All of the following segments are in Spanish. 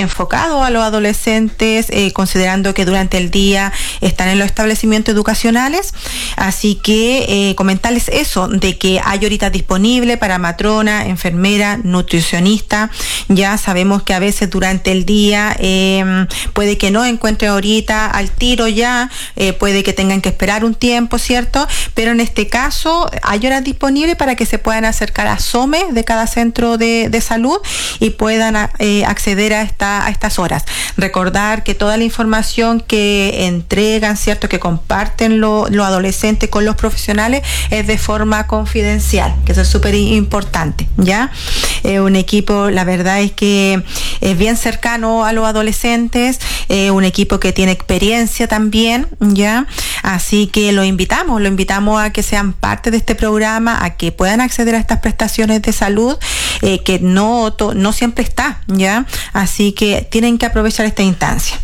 enfocado a los adolescentes, considerando que durante el día están en los establecimientos educacionales. Así que comentarles eso, de que hay horitas disponibles para matrona, enfermera, nutricionista. Ya sabemos que a veces durante el día puede que no encuentren horita al tiro ya, puede que tengan que esperar un tiempo, ¿cierto? Pero en este caso hay horas disponibles para que se puedan acercar a SOME de cada centro de salud y puedan acceder a estas horas. Recordar que toda la información que entregan, ¿cierto?, que comparten los adolescentes con los profesionales es de forma confidencial, que eso es súper importante, ¿ya? Un equipo, la verdad es que es bien cercano a los adolescentes, un equipo que tiene experiencia también, ¿ya? Así que lo invitamos a que sean parte de este programa, a que puedan acceder a estas prestaciones de salud, que no siempre está, ¿ya? Así que tienen que aprovechar esta instancia.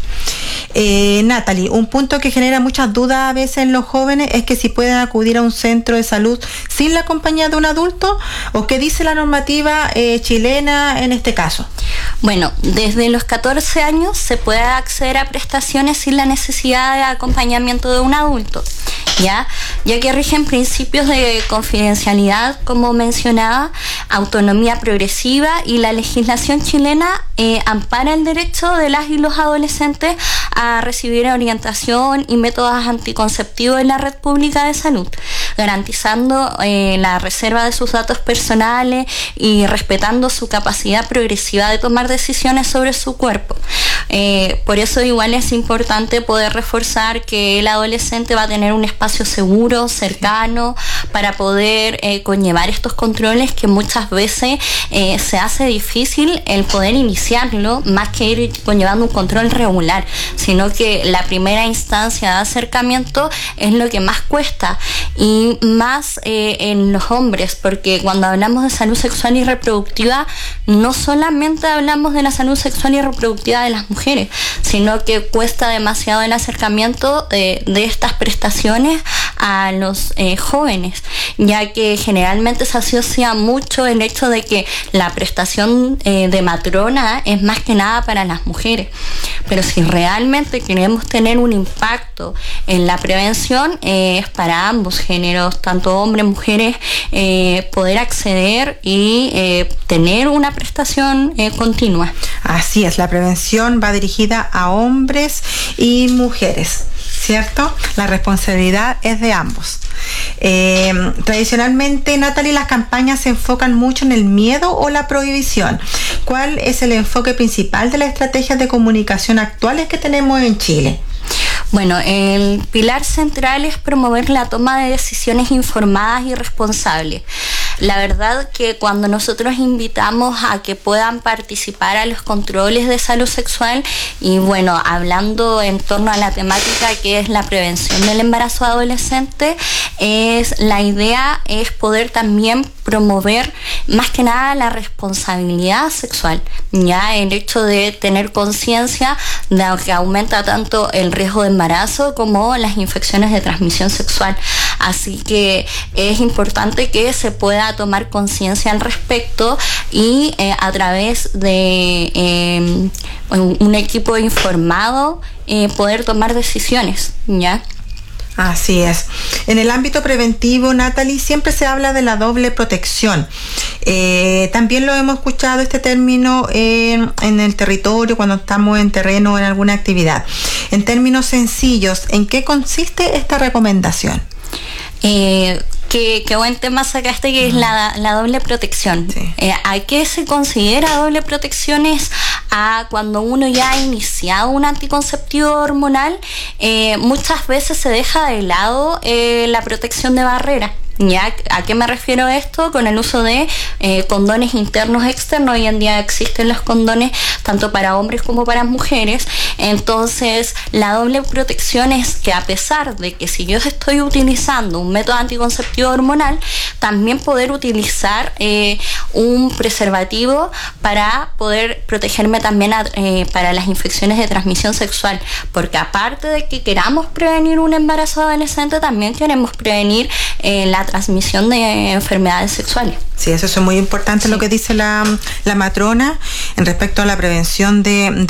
Natalie, un punto que genera muchas dudas a veces en los jóvenes es que si pueden acudir a un centro de salud sin la compañía de un adulto, o qué dice la normativa chilena en este caso. Bueno, desde los 14 años se puede acceder a prestaciones sin la necesidad de acompañamiento de un adulto, ya que rigen principios de confidencialidad, como mencionaba, autonomía progresiva, y la legislación chilena ampara el derecho de las y los adolescentes a recibir orientación y métodos anticonceptivos en la red pública de salud, garantizando la reserva de sus datos personales y respetando su capacidad progresiva de tomar decisiones sobre su cuerpo. Por eso igual es importante poder reforzar que el adolescente va a tener un espacio seguro, cercano, para poder conllevar estos controles, que muchas veces se hace difícil el poder iniciarlo, más que ir conllevando un control regular, sino que la primera instancia de acercamiento es lo que más cuesta, y más en los hombres, porque cuando hablamos de salud sexual y reproductiva, no solamente hablamos de la salud sexual y reproductiva de las mujeres, sino que cuesta demasiado el acercamiento de estas prestaciones a los jóvenes, ya que generalmente se asocia mucho el hecho de que la prestación de matrona es más que nada para las mujeres, pero si realmente queremos tener un impacto en la prevención, es para ambos géneros, tanto hombres, mujeres, poder acceder y tener una prestación continua. Así es, la prevención va dirigida a hombres y mujeres, ¿cierto? La responsabilidad es de ambos. Tradicionalmente, Natalie, las campañas se enfocan mucho en el miedo o la prohibición. ¿Cuál es el enfoque principal de las estrategias de comunicación actuales que tenemos en Chile? Bueno, el pilar central es promover la toma de decisiones informadas y responsables. La verdad que cuando nosotros invitamos a que puedan participar a los controles de salud sexual, y bueno, hablando en torno a la temática que es la prevención del embarazo adolescente, la idea es poder también promover más que nada la responsabilidad sexual, ya el hecho de tener conciencia de que aumenta tanto el riesgo de embarazo como las infecciones de transmisión sexual. Así que es importante que se pueda tomar conciencia al respecto y a través de un equipo informado poder tomar decisiones, ¿ya? Así es. En el ámbito preventivo, Natalie, siempre se habla de la doble protección. También lo hemos escuchado este término en el territorio, cuando estamos en terreno o en alguna actividad. En términos sencillos, ¿en qué consiste esta recomendación? Qué buen tema sacaste, que es la doble protección. Sí. ¿A qué se considera doble protección? Es a cuando uno ya ha iniciado un anticonceptivo hormonal, muchas veces se deja de lado la protección de barrera. ¿Ya? ¿A qué me refiero esto? Con el uso de condones internos externos. Hoy en día existen los condones tanto para hombres como para mujeres. Entonces, la doble protección es que, a pesar de que si yo estoy utilizando un método anticonceptivo hormonal, también poder utilizar un preservativo para poder protegerme también para las infecciones de transmisión sexual, porque aparte de que queramos prevenir un embarazo adolescente, también queremos prevenir la transmisión de enfermedades sexuales. Sí, eso es muy importante, sí. Lo que dice la matrona en respecto a la prevención de